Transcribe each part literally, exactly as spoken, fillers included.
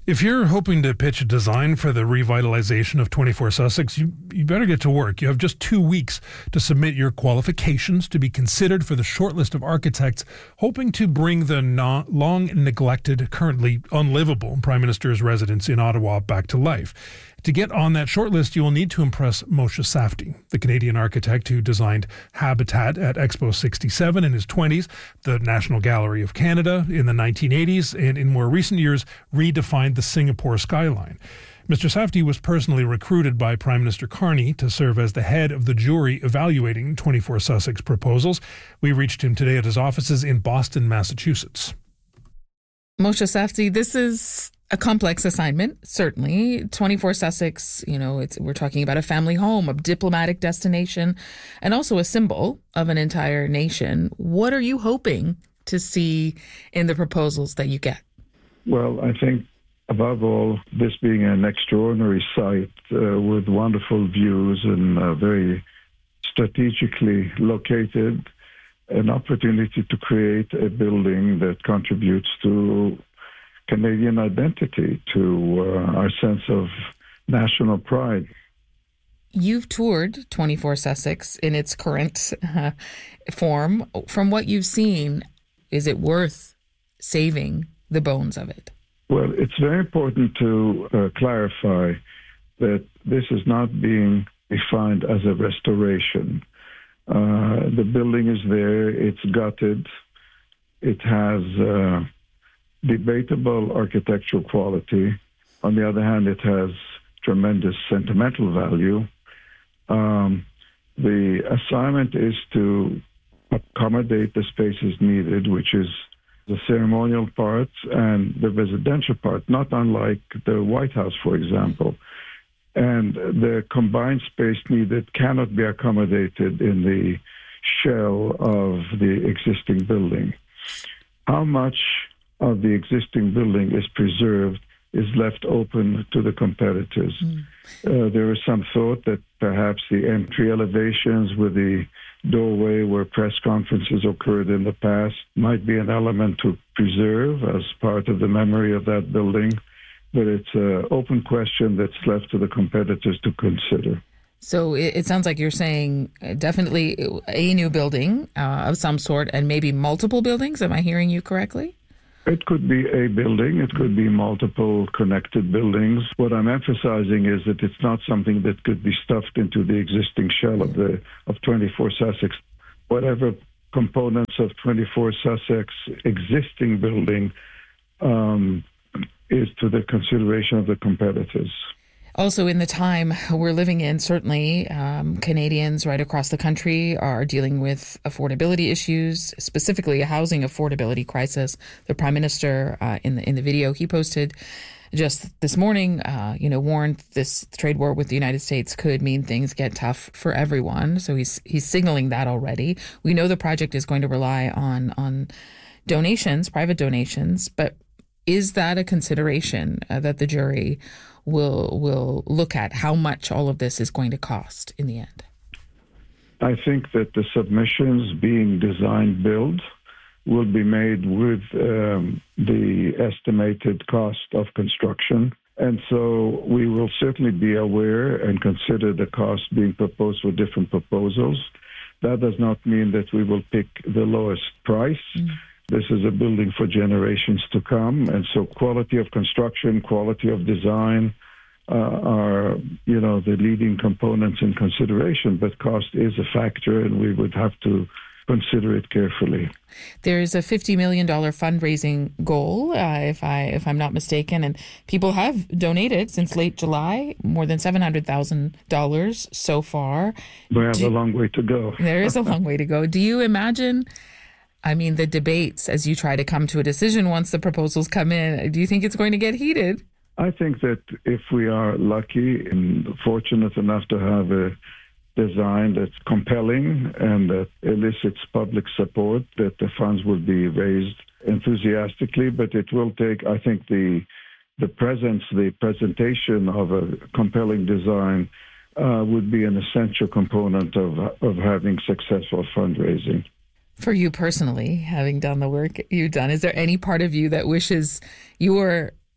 If you're hoping to pitch a design for the revitalization of twenty-four Sussex, you, you better get to work. You have just two weeks to submit your qualifications to be considered for the shortlist of architects hoping to bring the no- long-neglected, currently unlivable Prime Minister's residence in Ottawa back to life. To get on that shortlist, you will need to impress Moshe Safdie, the Canadian architect who designed Habitat at Expo sixty-seven in his twenties, the National Gallery of Canada in the nineteen eighties, and in more recent years redefined the Singapore skyline. Mister Safdie was personally recruited by Prime Minister Carney to serve as the head of the jury evaluating twenty-four Sussex proposals. We reached him today at his offices in Boston, Massachusetts. Moshe Safdie, this is a complex assignment, certainly. twenty-four Sussex, you know, it's, we're talking about a family home, a diplomatic destination, and also a symbol of an entire nation. What are you hoping to see in the proposals that you get? Well, I think, above all, this being an extraordinary site uh, with wonderful views and uh, very strategically located, an opportunity to create a building that contributes to Canadian identity, to uh, our sense of national pride. You've toured twenty-four Sussex in its current uh, form. From what you've seen, is it worth saving the bones of it? Well, it's very important to uh, clarify that this is not being defined as a restoration. Uh, the building is there, it's gutted, it has uh, debatable architectural quality. On the other hand, it has tremendous sentimental value. Um, the assignment is to accommodate the spaces needed, which is the ceremonial part and the residential part, not unlike the White House, for example. And the combined space needed cannot be accommodated in the shell of the existing building. How much of the existing building is preserved is left open to the competitors. Mm. Uh, there is some thought that perhaps the entry elevations with the doorway where press conferences occurred in the past might be an element to preserve as part of the memory of that building. But it's an open question that's left to the competitors to consider. So it, it sounds like you're saying definitely a new building uh, of some sort and maybe multiple buildings. Am I hearing you correctly? It could be a building. It could be multiple connected buildings. What I'm emphasizing is that it's not something that could be stuffed into the existing shell of the of twenty-four Sussex. Whatever components of twenty-four Sussex existing building um, is to the consideration of the competitors. Also, in the time we're living in, certainly um, Canadians right across the country are dealing with affordability issues, specifically a housing affordability crisis. The Prime Minister, uh, in the in the video he posted just this morning, uh, you know, warned this trade war with the United States could mean things get tough for everyone. So he's he's signaling that already. We know the project is going to rely on on donations, private donations, but is that a consideration uh, that the jury will will look at, how much all of this is going to cost in the end? I think that the submissions being design build will be made with um, the estimated cost of construction. And so we will certainly be aware and consider the cost being proposed for different proposals. That does not mean that we will pick the lowest price. Mm. This is a building for generations to come, and so quality of construction, quality of design uh, are, you know, the leading components in consideration, but cost is a factor, and we would have to consider it carefully. There is a fifty million dollars fundraising goal, uh, if, I, if I'm not mistaken, and people have donated since late July, more than seven hundred thousand dollars so far. We have Do, a long way to go. There is a long way to go. Do you imagine... I mean, the debates as you try to come to a decision once the proposals come in, do you think it's going to get heated? I think that if we are lucky and fortunate enough to have a design that's compelling and that elicits public support, that the funds will be raised enthusiastically, but it will take, I think, the the presence, the presentation of a compelling design uh, would be an essential component of of having successful fundraising. For you personally, having done the work you've done, is there any part of you that wishes you were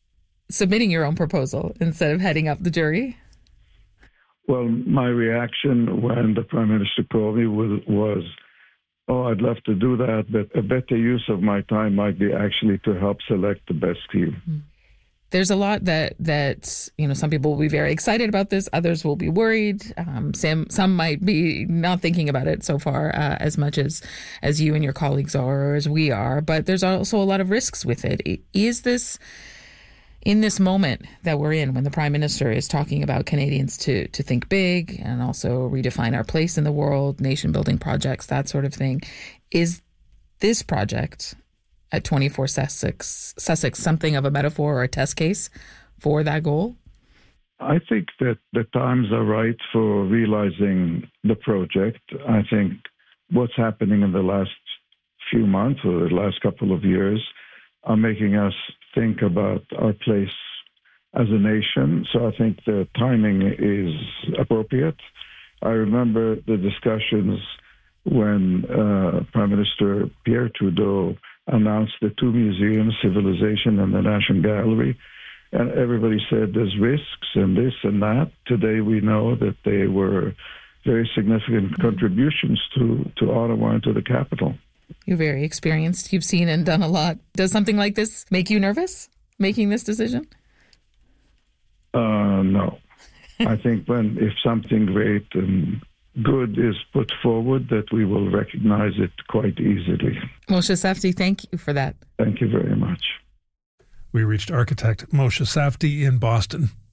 submitting your own proposal instead of heading up the jury? Well, my reaction when the Prime Minister called me was, was, oh, I'd love to do that, but a better use of my time might be actually to help select the best team. There's a lot that, that you know, some people will be very excited about this. Others will be worried. Um, some, some might be not thinking about it so far uh, as much as, as you and your colleagues are or as we are. But there's also a lot of risks with it. Is this, in this moment that we're in, when the Prime Minister is talking about Canadians to, to think big and also redefine our place in the world, nation-building projects, that sort of thing, is this project at twenty-four Sussex, Sussex something of a metaphor or a test case for that goal? I think that the times are right for realizing the project. I think what's happening in the last few months or the last couple of years are making us think about our place as a nation. So I think the timing is appropriate. I remember the discussions when uh, Prime Minister Pierre Trudeau announced the two museums, Civilization and the National Gallery, and everybody said there's risks and this and that. Today we know that they were very significant contributions to, to Ottawa and to the capital. You're very experienced. You've seen and done a lot. Does something like this make you nervous, making this decision? Uh, no. I think when if something great and good is put forward, that we will recognize it quite easily. Moshe Safdie, thank you for that. Thank you very much. We reached architect Moshe Safdie in Boston.